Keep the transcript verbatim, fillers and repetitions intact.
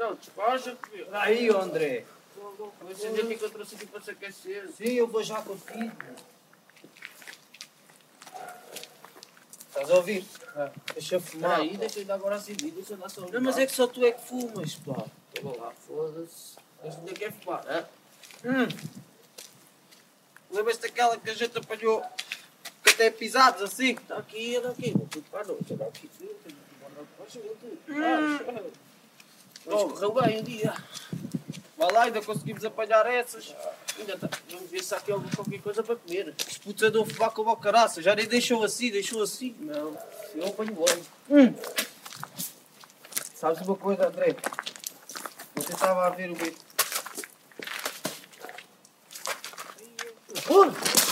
Então, despacha. Aí, André. Você já que eu trouxe aqui para se aquecer. Sim, eu vou já contigo. Estás a ouvir? É. Deixa eu fumar. Aí, deixa eu dar agora acendido, deixa eu dar saúde. Não, mas é que só tu é que fumas, pá. Vamos lá, foda-se. Esse ainda quer fumar, né? Hum. Lembras-te daquela que a gente apanhou que até pisados assim? Está aqui, anda aqui. Vou tudo para a noite. Anda aqui, filho. Tenho que guardar para chegar tudo. Hum. Mas correu bem um dia. Vai lá, ainda conseguimos apanhar essas. Ainda está. Vamos ver se há aqui alguma qualquer coisa para comer. Os putos andam a fumar como ao caraça. Já nem deixou assim, deixou assim. Não, eu apanho logo. Hum. Sabes uma coisa, André? Você estava a ver o bem. Porra!